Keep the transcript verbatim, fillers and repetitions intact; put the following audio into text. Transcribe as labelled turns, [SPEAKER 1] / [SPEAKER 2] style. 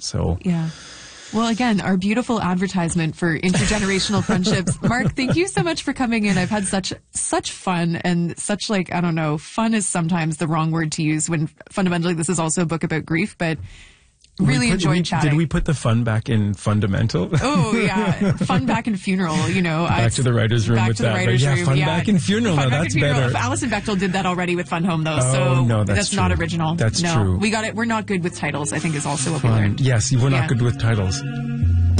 [SPEAKER 1] So
[SPEAKER 2] yeah. Well, again, our beautiful advertisement for intergenerational friendships. Mark, thank you so much for coming in. I've had such such fun and such like, I don't know, fun is sometimes the wrong word to use when fundamentally this is also a book about grief, but really
[SPEAKER 1] put,
[SPEAKER 2] enjoyed
[SPEAKER 1] we,
[SPEAKER 2] chatting.
[SPEAKER 1] Did we put the fun back in fundamental?
[SPEAKER 2] Oh, yeah. Fun back in funeral, you know.
[SPEAKER 1] Back
[SPEAKER 2] I've,
[SPEAKER 1] to the writer's room
[SPEAKER 2] back
[SPEAKER 1] with
[SPEAKER 2] to the
[SPEAKER 1] that.
[SPEAKER 2] writer's
[SPEAKER 1] yeah,
[SPEAKER 2] room.
[SPEAKER 1] fun
[SPEAKER 2] yeah.
[SPEAKER 1] back in funeral.
[SPEAKER 2] Fun
[SPEAKER 1] Now,
[SPEAKER 2] back
[SPEAKER 1] that's
[SPEAKER 2] in funeral.
[SPEAKER 1] better.
[SPEAKER 2] Alison Bechtel did that already with Fun Home, though.
[SPEAKER 1] Oh,
[SPEAKER 2] so
[SPEAKER 1] no, that's,
[SPEAKER 2] that's not
[SPEAKER 1] true.
[SPEAKER 2] original.
[SPEAKER 1] That's
[SPEAKER 2] no.
[SPEAKER 1] true.
[SPEAKER 2] We got it. We're not good with titles, I think is also what
[SPEAKER 1] Fun.
[SPEAKER 2] we learned.
[SPEAKER 1] Yes, we're
[SPEAKER 2] Yeah.
[SPEAKER 1] not good with titles.